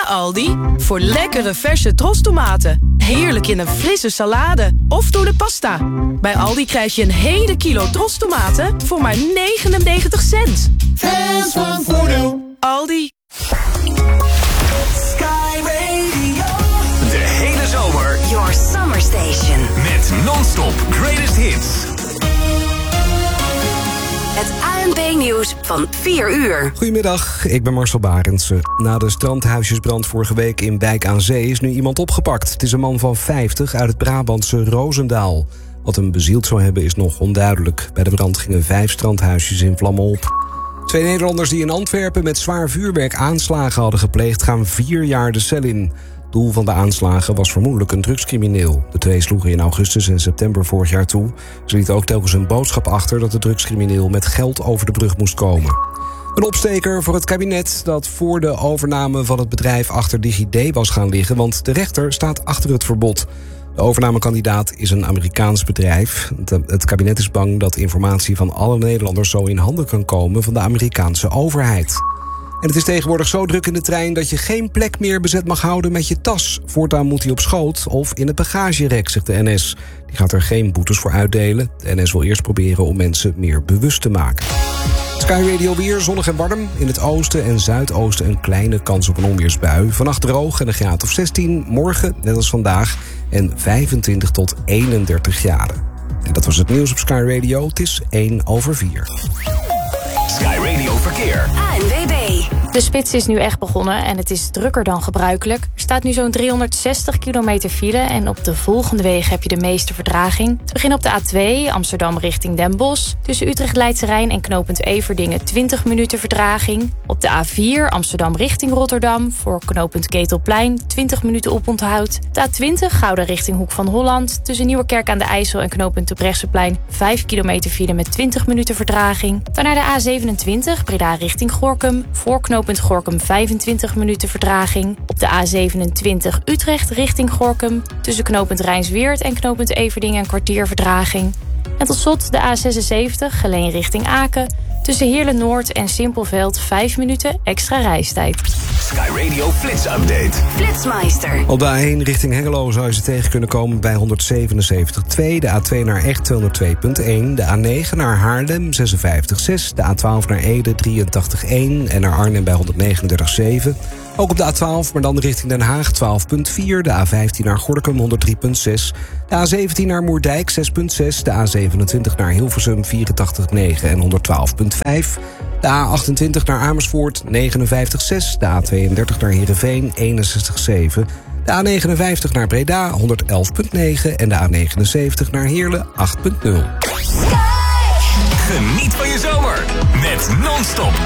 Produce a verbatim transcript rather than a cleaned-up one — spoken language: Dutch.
Aldi. Voor lekkere verse trostomaten. Heerlijk in een frisse salade. Of door de pasta. Bij Aldi krijg je een hele kilo trostomaten voor maar negenennegentig cent. Fans van voordeel. Aldi. Sky Radio. De hele zomer. Your Summer Station. Met non-stop greatest hits. Het A N P-nieuws van vier uur. Goedemiddag, ik ben Marcel Barendse. Na de strandhuisjesbrand vorige week in Wijk aan Zee is nu iemand opgepakt. Het is een man van vijftig uit het Brabantse Roosendaal. Wat hem bezield zou hebben is nog onduidelijk. Bij de brand gingen vijf strandhuisjes in vlammen op. Twee Nederlanders die in Antwerpen met zwaar vuurwerk aanslagen hadden gepleegd gaan vier jaar de cel in. Doel van de aanslagen was vermoedelijk een drugscrimineel. De twee sloegen in augustus en september vorig jaar toe. Ze lieten ook telkens een boodschap achter dat de drugscrimineel met geld over de brug moest komen. Een opsteker voor het kabinet dat voor de overname van het bedrijf achter DigiD was gaan liggen, want de rechter staat achter het verbod. De overnamekandidaat is een Amerikaans bedrijf. Het kabinet is bang dat informatie van alle Nederlanders zo in handen kan komen van de Amerikaanse overheid. En het is tegenwoordig zo druk in de trein dat je geen plek meer bezet mag houden met je tas. Voortaan moet hij op schoot of in het bagagerek, zegt de N S. Die gaat er geen boetes voor uitdelen. De N S wil eerst proberen om mensen meer bewust te maken. Sky Radio weer, zonnig en warm. In het oosten en zuidoosten een kleine kans op een onweersbui. Vannacht droog en een graad of zestien. Morgen, net als vandaag, en vijfentwintig tot eenendertig graden. En dat was het nieuws op Sky Radio. Het is één over vier. Sky Radio Verkeer. A N W B. De spits is nu echt begonnen en het is drukker dan gebruikelijk. Er staat nu zo'n driehonderdzestig kilometer file en op de volgende wegen heb je de meeste vertraging. Te beginnen op de A twee, Amsterdam richting Den Bosch. Tussen Utrecht Leidse Rijn en knooppunt Everdingen twintig minuten vertraging. Op de A vier, Amsterdam richting Rotterdam. Voor knooppunt Ketelplein twintig minuten oponthoud. De A twintig, Gouda richting Hoek van Holland. Tussen Nieuwerkerk aan de IJssel en knooppunt de Brechtseplein vijf kilometer file met twintig minuten vertraging. Dan naar de A zevenentwintig, Breda richting Gorinchem. Voor knooppunt Gorinchem vijfentwintig minuten vertraging. Op de A zevenentwintig, Utrecht richting Gorinchem. Tussen knooppunt Rijnsweert en knooppunt Everdingen een kwartier vertraging. En tot slot de A zesenzeventig, Geleen richting Aken. Tussen Heerlen-Noord en Simpelveld vijf minuten extra reistijd. Sky Radio Flits Update. Flitsmeister. Op de A één richting Hengelo zou je ze tegen kunnen komen bij honderdzevenenzeventig komma twee. De A twee naar Echt tweehonderdtwee komma één. De A negen naar Haarlem zesenvijftig komma zes. De A twaalf naar Ede drieëntachtig komma één. En naar Arnhem bij honderdnegenendertig komma zeven. Ook op de A twaalf, maar dan richting Den Haag twaalf komma vier. De A vijftien naar Gorinchem honderddrie komma zes. De A zeventien naar Moerdijk zes komma zes. De A zevenentwintig naar Hilversum vierentachtig komma negen en honderdtwaalf komma vijf. De A achtentwintig naar Amersfoort negenenvijftig komma zes. De A tweeëndertig naar Heerenveen eenenzestig komma zeven. De A negenenvijftig naar Breda honderd elf komma negen. En de A negenenzeventig naar Heerlen acht komma nul. Geniet van je zomer met non-stop